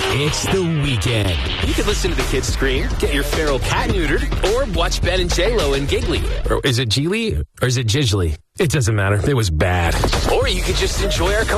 It's the weekend. You could listen to the kids scream, get your feral cat neutered, or watch Ben and J-Lo and Giggly. Or is it Geely or is it Jiggly? It doesn't matter. It was bad. Or you could just enjoy our